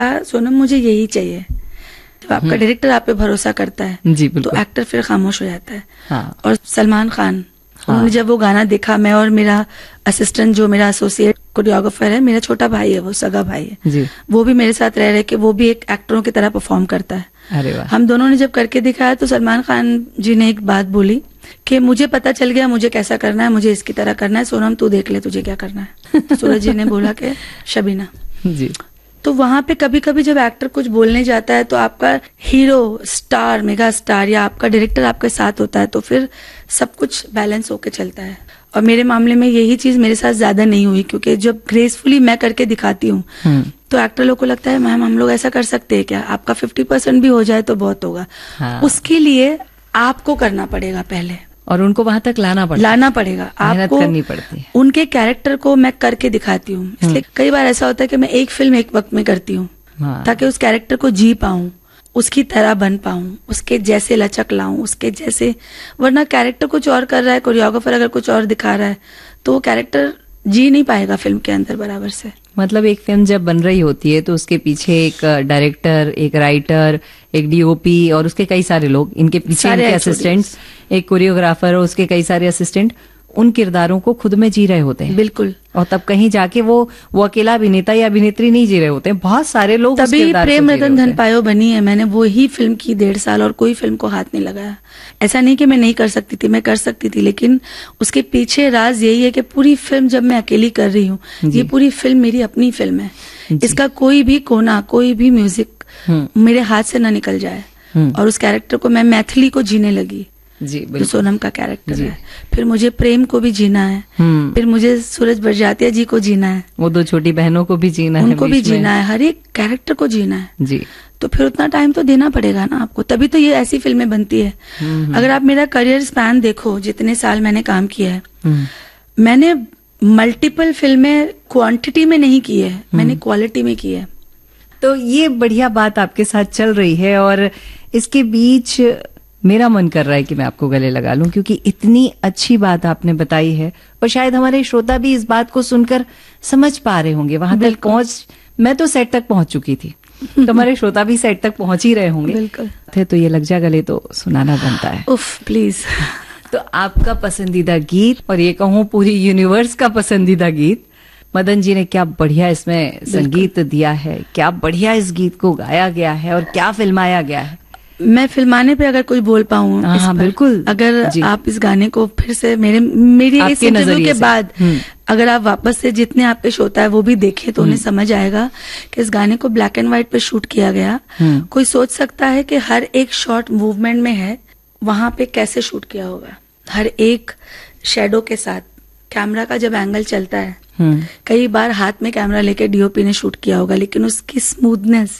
सोनम मुझे यही चाहिए। जब आपका डायरेक्टर आप पे भरोसा करता है जी, तो एक्टर फिर खामोश हो जाता है। हाँ। और सलमान खान, उन्होंने जब वो गाना देखा, मैं और मेरा असिस्टेंट जो मेरा एसोसिएट कोरियोग्राफर है, मेरा छोटा भाई है, वो सगा भाई है जी, वो भी मेरे साथ रह रहे कि वो भी एक एक्टरों की तरह परफॉर्म करता है। अरे वाह। हम दोनों ने जब करके दिखाया तो सलमान खान जी ने एक बात बोली कि मुझे पता चल गया मुझे कैसा करना है, मुझे इसकी तरह करना है, सोनम तू देख ले तुझे क्या करना है। सूरज जी ने बोला कि शबीना जी। तो वहां पे कभी कभी जब एक्टर कुछ बोलने जाता है तो आपका हीरो, स्टार, मेगा स्टार या आपका डायरेक्टर आपके साथ होता है तो फिर सब कुछ बैलेंस होके चलता है। और मेरे मामले में यही चीज मेरे साथ ज्यादा नहीं हुई, क्योंकि जब ग्रेसफुली मैं करके दिखाती हूँ तो एक्टर लोग को लगता है मैम हम लोग ऐसा कर सकते हैं क्या, आपका 50% भी हो जाए तो बहुत होगा। हाँ। उसके लिए आपको करना पड़ेगा पहले, और उनको वहां तक लाना पड़ेगा, मेहनत आपको करनी पड़ती है। उनके कैरेक्टर को मैं करके दिखाती हूँ, इसलिए कई बार ऐसा होता है कि मैं एक फिल्म एक वक्त में करती हूँ ताकि उस कैरेक्टर को जी पाऊं, उसकी तरह बन पाऊं, उसके जैसे लचक लाऊं, उसके जैसे। वरना कैरेक्टर कुछ और कर रहा है, कोरियोग्राफर अगर कुछ और दिखा रहा है तो वो कैरेक्टर जी नहीं पाएगा फिल्म के अंदर बराबर से। मतलब एक फिल्म जब बन रही होती है तो उसके पीछे एक डायरेक्टर, एक राइटर, एक डीओपी और उसके कई सारे लोग, इनके पीछे इनके असिस्टेंट्स, एक कोरियोग्राफर और उसके कई सारे असिस्टेंट उन किरदारों को खुद में जी रहे होते हैं। बिल्कुल। और तब कहीं जाके वो अकेला अभिनेता या अभिनेत्री नहीं जी रहे होते हैं, बहुत सारे लोग उस तभी किरदार को प्रेम जी रहे रतन होते धन हैं। पायो बनी है। मैंने वो ही फिल्म की 1.5 साल और कोई फिल्म को हाथ नहीं लगाया। ऐसा नहीं कि मैं नहीं कर सकती थी, मैं कर सकती थी, लेकिन उसके पीछे राज यही है कि पूरी फिल्म जब मैं अकेली कर रही हूँ, ये पूरी फिल्म मेरी अपनी फिल्म है, इसका कोई भी कोना, कोई भी म्यूजिक मेरे हाथ से ना निकल जाए। और उस कैरेक्टर को मैं मैथिली को जीने लगी जी, जो सोनम का कैरेक्टर है, फिर मुझे प्रेम को भी जीना है, फिर मुझे सूरज बड़जात्या जी को जीना है, वो 2 छोटी बहनों को भी जीना है, उनको भी जीना है, हर एक कैरेक्टर को जीना है जी। तो फिर उतना टाइम तो देना पड़ेगा ना आपको, तभी तो ये ऐसी फिल्में बनती है। अगर आप मेरा करियर स्पैन देखो, जितने साल मैंने काम किया है, मैंने मल्टीपल फिल्में क्वांटिटी में नहीं की है, मैंने क्वालिटी में की है। तो ये बढ़िया बात आपके साथ चल रही है और इसके बीच मेरा मन कर रहा है कि मैं आपको गले लगा लूं, क्योंकि इतनी अच्छी बात आपने बताई है और शायद हमारे श्रोता भी इस बात को सुनकर समझ पा रहे होंगे। वहां तक पहुंच, मैं तो सेट तक पहुंच चुकी थी, तो हमारे श्रोता भी सेट तक पहुंच ही रहे होंगे। बिल्कुल। तो ये लग जा गले तो सुनाना बनता है। उफ प्लीज। तो आपका पसंदीदा गीत, और ये कहूं पूरी यूनिवर्स का पसंदीदा गीत, मदन जी ने क्या बढ़िया इसमें संगीत दिया है, क्या बढ़िया इस गीत को गाया गया है और क्या फिल्माया गया है। मैं फिल्माने पे अगर कोई बोल पाऊं, हाँ बिल्कुल, अगर आप इस गाने को फिर से मेरी इस इंटरव्यू के बाद अगर आप वापस से जितने आपके श्रोता है वो भी देखें तो उन्हें समझ आएगा कि इस गाने को ब्लैक एंड व्हाइट पे शूट किया गया। कोई सोच सकता है कि हर एक शॉट मूवमेंट में है, वहां पे कैसे शूट किया होगा, हर एक शेडो के साथ कैमरा का जब एंगल चलता है, कई बार हाथ में कैमरा लेके डीओपी ने शूट किया होगा, लेकिन उसकी स्मूथनेस,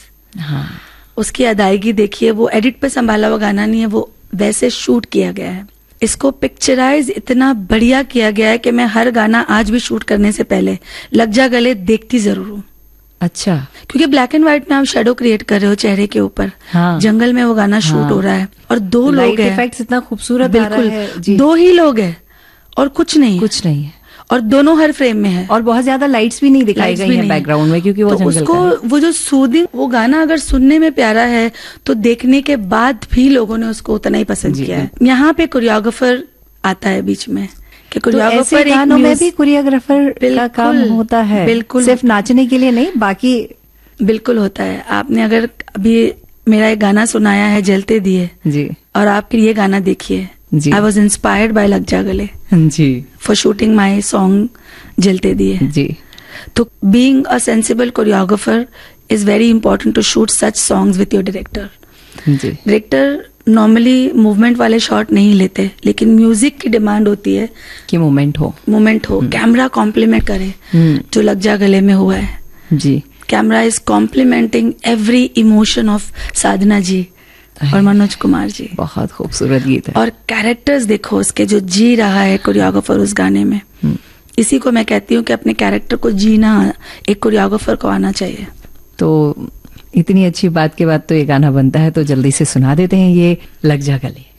उसकी अदायगी देखिए, वो एडिट पे संभाला हुआ गाना नहीं है, वो वैसे शूट किया गया है। इसको पिक्चराइज इतना बढ़िया किया गया है कि मैं हर गाना आज भी शूट करने से पहले लग जा गले देखती जरूर हूँ। अच्छा, क्योंकि ब्लैक एंड व्हाइट में आप शेडो क्रिएट कर रहे हो चेहरे के ऊपर। जंगल में वो गाना शूट हो रहा है और 2 लोग हैं, इफेक्ट्स इतना खूबसूरत आ रहा है जी। 2 ही लोग हैं और कुछ नहीं है और दोनों हर फ्रेम में है और बहुत ज्यादा लाइट्स भी नहीं दिखाई गई हैं बैकग्राउंड में, क्योंकि वो तो जंगल उसको का है। वो जो सूदिंग, वो गाना अगर सुनने में प्यारा है तो देखने के बाद भी लोगों ने उसको उतना ही पसंद किया है। यहाँ पे कोरियोग्राफर आता है बीच में कि कोरियोग्राफर, गानों में भी कोरियोग्राफर का काम होता है, बिल्कुल, सिर्फ नाचने के लिए नहीं, बाकी बिल्कुल होता है। आपने अगर अभी मेरा एक गाना सुनाया है जलते दिए जी, और आप फिर ये गाना देखिए, आई वॉज इंस्पायर्ड बाय लग जा गले जी फॉर शूटिंग माई सॉन्ग जलते दिए जी। तो being a sensible choreographer is very important to shoot such songs with your director. Director normally movement वाले शॉट नहीं लेते, लेकिन म्यूजिक की डिमांड होती है कि मूवमेंट हो, कैमरा कॉम्प्लीमेंट करे, जो लग जा गले में हुआ है जी। Camera is complementing every emotion of साधना जी और मनोज कुमार जी। बहुत खूबसूरत गीत है। और कैरेक्टर्स देखो उसके, जो जी रहा है कोरियोग्राफर उस गाने में, इसी को मैं कहती हूँ कि अपने कैरेक्टर को जीना एक कोरियोग्राफर को आना चाहिए। तो इतनी अच्छी बात के बाद तो ये गाना बनता है, तो जल्दी से सुना देते हैं ये लग जा गले।